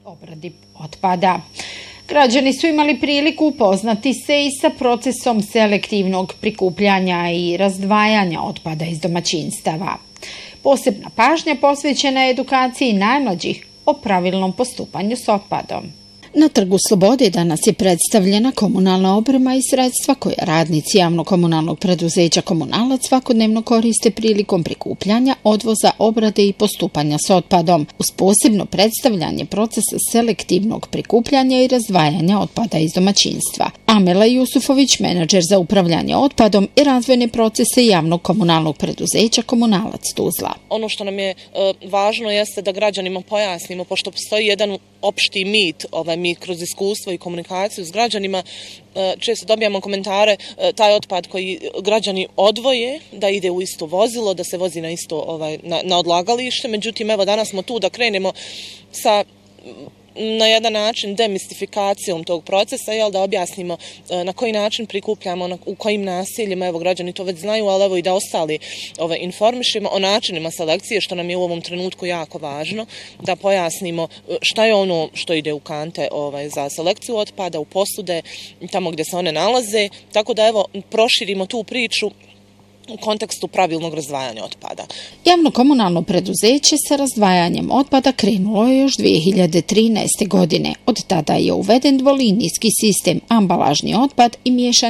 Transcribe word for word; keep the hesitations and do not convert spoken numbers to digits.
obradi otpada. Građani su imali priliku upoznati se i sa procesom selektivnog prikupljanja i razdvajanja otpada iz domaćinstava. Posebna pažnja posvećena je edukaciji najmlađih o pravilnom postupanju s otpadom. Na Trgu Slobode danas je predstavljena komunalna oprema i sredstva koje radnici javno-komunalnog preduzeća Komunalac svakodnevno koriste prilikom prikupljanja, odvoza, obrade i postupanja s otpadom, uz posebno predstavljanje procesa selektivnog prikupljanja i razdvajanja otpada iz domaćinstva. Amela Jusufović, menadžer za upravljanje otpadom i razvojne procese javno-komunalnog preduzeća Komunalac Tuzla. Ono što nam je e, važno jeste da građanima pojasnimo, pošto postoji jedan opšti mit, ovaj, mi kroz iskustvo i komunikaciju s građanima često dobijamo komentare taj otpad koji građani odvoje da ide u isto vozilo, da se vozi na isto ovaj, na, na odlagalište. Međutim, evo danas smo tu da krenemo sa na jedan način demistifikacijom tog procesa, jel, da objasnimo na koji način prikupljamo, na, u kojim naseljima, evo građani to već znaju, ali evo i da ostali ove, informišemo o načinima selekcije, što nam je u ovom trenutku jako važno, da pojasnimo šta je ono što ide u kante ovaj, za selekciju otpada, u posude, tamo gdje se one nalaze, tako da evo proširimo tu priču u kontekstu pravilnog razdvajanja otpada. Javno-komunalno preduzeće sa razdvajanjem otpada krenulo je još dvije hiljade trinaeste. godine. Od tada je uveden dvolinijski sistem ambalažni otpad i miješani